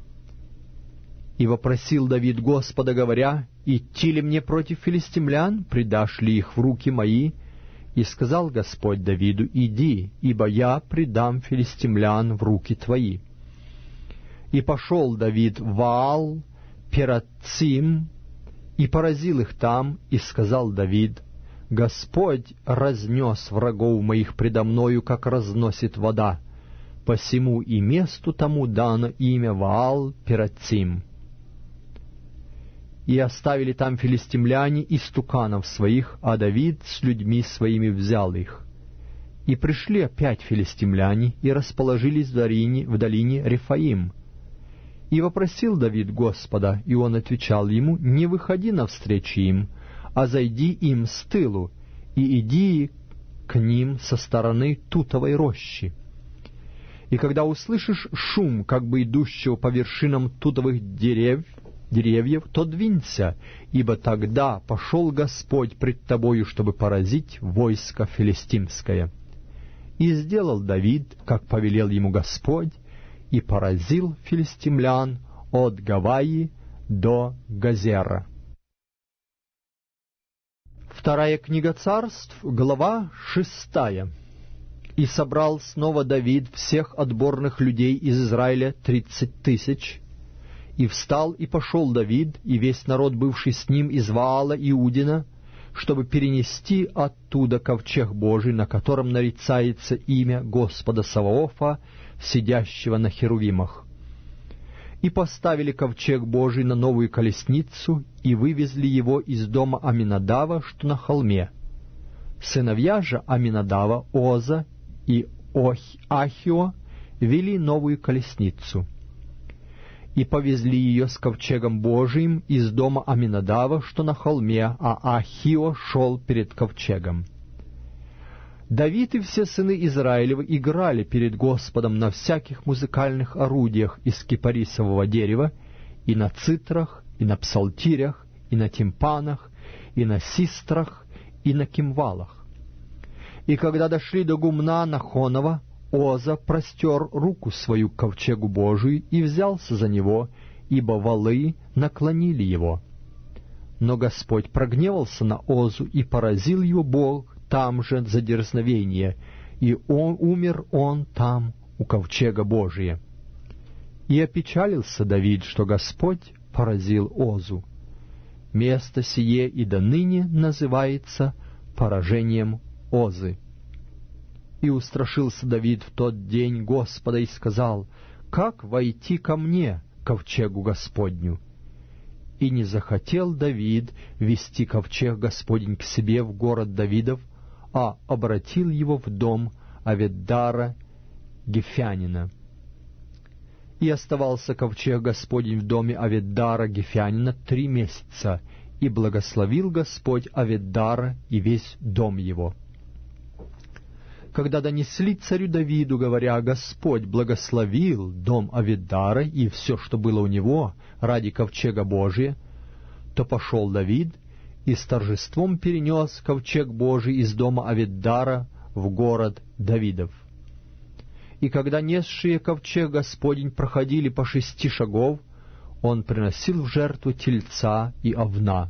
Speaker 1: И вопросил Давид Господа, говоря: «Идти ли мне против филистимлян? Предашь ли их в руки мои?» И сказал Господь Давиду: «Иди, ибо я предам филистимлян в руки твои». И пошел Давид в Ваал Перацим, и поразил их там, и сказал Давид: «Господь разнес врагов моих предо мною, как разносит вода, посему и месту тому дано имя Ваал Перацим». И оставили там филистимляне истуканов своих, а Давид с людьми своими взял их. И пришли опять филистимляне, и расположились в долине, в долине Рефаим. И вопросил Давид Господа, и он отвечал ему: «Не выходи навстречу им, а зайди им с тылу, и иди к ним со стороны тутовой рощи. И когда услышишь шум, как бы идущего по вершинам тутовых дерев, деревьев, то двинься, ибо тогда пошел Господь пред тобою, чтобы поразить войско филистимское». И сделал Давид, как повелел ему Господь, и поразил филистимлян от Гаваи до Газера. Вторая книга Царств, глава шестая. «И собрал снова Давид всех отборных людей из Израиля тридцать тысяч. И встал, и пошел Давид, и весь народ, бывший с ним из Ваала Иудина, чтобы перенести оттуда ковчег Божий, на котором нарицается имя Господа Саваофа, сидящего на херувимах. И поставили ковчег Божий на новую колесницу, и вывезли его из дома Аминадава, что на холме. Сыновья же Аминадава, Оза и Ох, Ахио, вели новую колесницу. И повезли ее с ковчегом Божиим из дома Аминадава, что на холме, а Ахио шел перед ковчегом. Давид и все сыны Израилевы играли перед Господом на всяких музыкальных орудиях из кипарисового дерева, и на цитрах, и на псалтирях, и на тимпанах, и на систрах, и на кимвалах. И когда дошли до гумна Нахонова, Оза простер руку свою к ковчегу Божию и взялся за него, ибо валы наклонили его. Но Господь прогневался на Озу, и поразил его Бог там же за дерзновение, и он, умер он там у ковчега Божия. И опечалился Давид, что Господь поразил Озу. Место сие и до ныне называется поражением Озы. И устрашился Давид в тот день Господа и сказал: «Как войти ко мне, ковчегу Господню?» И не захотел Давид вести ковчег Господень к себе в город Давидов, а обратил его в дом Авиддара Гефянина. И оставался ковчег Господень в доме Авиддара Гефянина три месяца, и благословил Господь Авиддара и весь дом его. Когда донесли царю Давиду, говоря: «Господь благословил дом Авиддара и все, что было у него, ради ковчега Божия», то пошел Давид и с торжеством перенес ковчег Божий из дома Авиддара в город Давидов. И когда несшие ковчег Господень проходили по шести шагов, он приносил в жертву тельца и овна.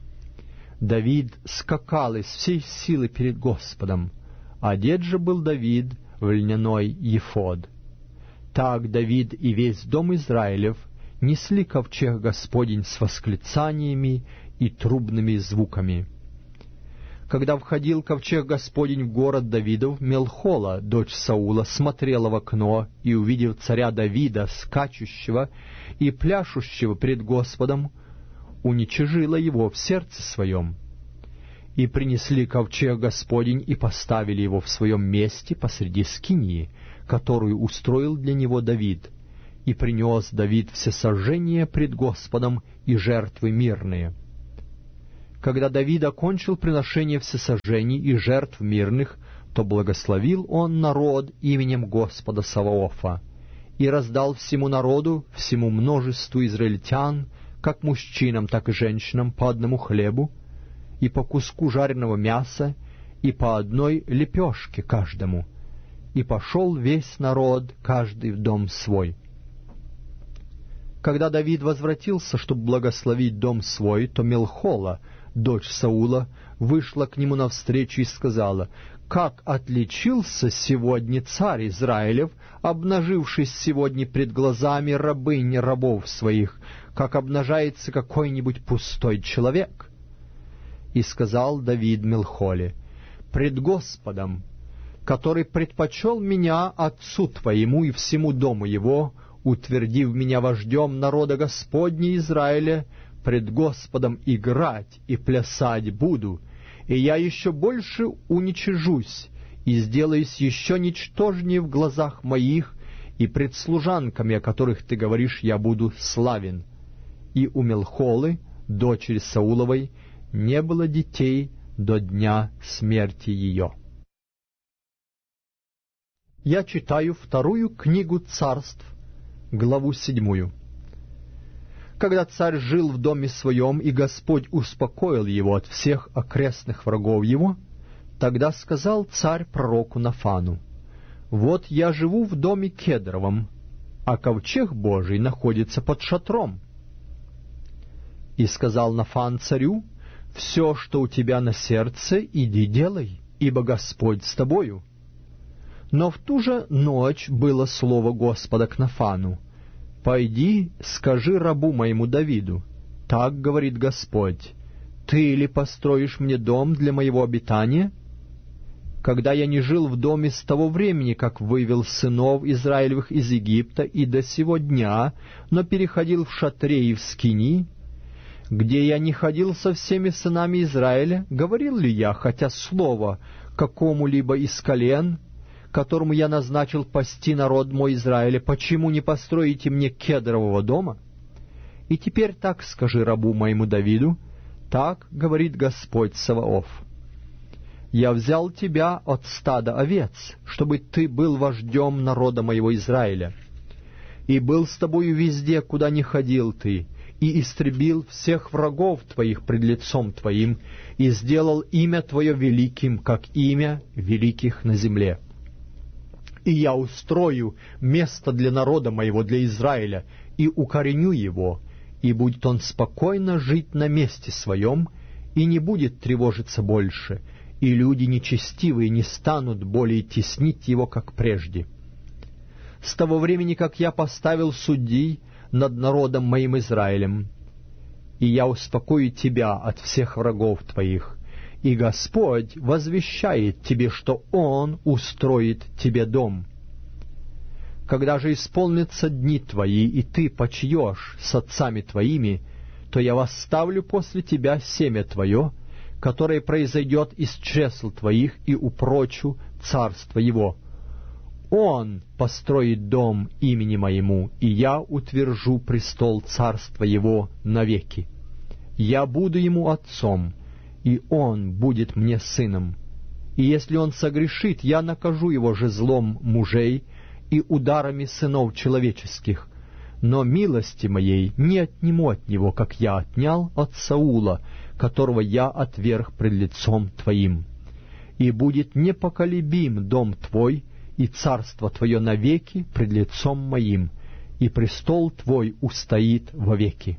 Speaker 1: Давид скакал из всей силы перед Господом. Одет же был Давид в льняной ефод. Так Давид и весь дом Израилев несли ковчег Господень с восклицаниями и трубными звуками. Когда входил ковчег Господень в город Давидов, Мелхола, дочь Саула, смотрела в окно, и, увидев царя Давида, скачущего и пляшущего пред Господом, уничижила его в сердце своем. И принесли ковчег Господень и поставили его в своем месте посреди скинии, которую устроил для него Давид. И принес Давид всесожжения пред Господом и жертвы мирные. Когда Давид окончил приношение всесожжений и жертв мирных, то благословил он народ именем Господа Саваофа, и раздал всему народу, всему множеству израильтян, как мужчинам, так и женщинам, по одному хлебу, и по куску жареного мяса, и по одной лепешке каждому. И пошел весь народ, каждый в дом свой. Когда Давид возвратился, чтобы благословить дом свой, то Мелхола, дочь Саула, вышла к нему навстречу и сказала: «Как отличился сегодня царь Израилев, обнажившись сегодня пред глазами рабынь рабов своих, как обнажается какой-нибудь пустой человек». И сказал Давид Мелхоле: «Пред Господом, который предпочел меня отцу твоему и всему дому его, утвердив меня вождем народа Господня Израиля, пред Господом играть и плясать буду, и я еще больше уничижусь, и сделаюсь еще ничтожнее в глазах моих, и пред служанками, о которых ты говоришь, я буду славен». И у Мелхолы, дочери Сауловой, не было детей до дня смерти ее. Я читаю вторую книгу Царств, главу седьмую. Когда царь жил в доме своем, и Господь успокоил его от всех окрестных врагов его, тогда сказал царь пророку Нафану: «Вот я живу в доме кедровом, а ковчег Божий находится под шатром». И сказал Нафан царю: «Все, что у тебя на сердце, иди делай, ибо Господь с тобою». Но в ту же ночь было слово Господа к Нафану: «Пойди, скажи рабу моему Давиду, так говорит Господь: ты ли построишь мне дом для моего обитания? Когда я не жил в доме с того времени, как вывел сынов Израилевых из Египта, и до сего дня, но переходил в шатре и в скини, где я не ходил со всеми сынами Израиля, говорил ли я хотя слово какому-либо из колен, которому я назначил пасти народ мой Израиля: почему не построите мне кедрового дома? И теперь так скажи рабу моему Давиду: так говорит Господь Саваоф: я взял тебя от стада овец, чтобы ты был вождем народа моего Израиля, и был с тобою везде, куда ни ходил ты, и истребил всех врагов твоих пред лицом твоим, и сделал имя твое великим, как имя великих на земле. И я устрою место для народа моего, для Израиля, и укореню его, и будет он спокойно жить на месте своем, и не будет тревожиться больше, и люди нечестивые не станут более теснить его, как прежде. С того времени, как я поставил судей над народом моим Израилем, и я успокою тебя от всех врагов твоих, и Господь возвещает тебе, что Он устроит тебе дом. Когда же исполнятся дни твои, и ты почьешь с отцами твоими, то я восставлю после тебя семя твое, которое произойдет из чресл твоих, и упрочу царство его. Он построит дом имени моему, и я утвержу престол царства его навеки. Я буду ему отцом, и он будет мне сыном. И если он согрешит, я накажу его жезлом мужей и ударами сынов человеческих, но милости моей не отниму от него, как я отнял от Саула, которого я отверг пред лицом твоим. И будет непоколебим дом твой, и царство твое навеки пред лицом моим, и престол твой устоит вовеки».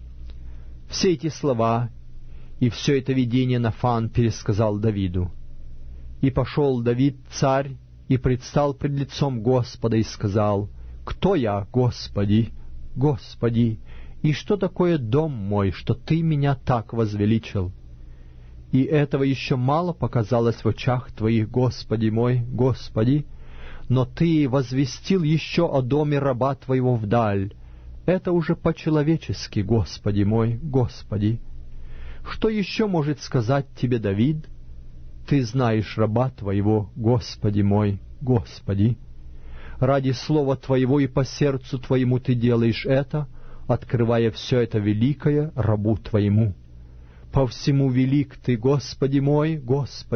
Speaker 1: Все эти слова и все это видение Нафан пересказал Давиду. И пошел Давид, царь, и предстал пред лицом Господа, и сказал: «Кто я, Господи, Господи, и что такое дом мой, что Ты меня так возвеличил? И этого еще мало показалось в очах Твоих, Господи мой, Господи, но Ты возвестил еще о доме раба Твоего вдаль. Это уже по-человечески, Господи мой, Господи. Что еще может сказать тебе Давид? Ты знаешь раба Твоего, Господи мой, Господи. Ради слова Твоего и по сердцу Твоему Ты делаешь это, открывая все это великое рабу Твоему. По всему велик Ты, Господи мой, Господи.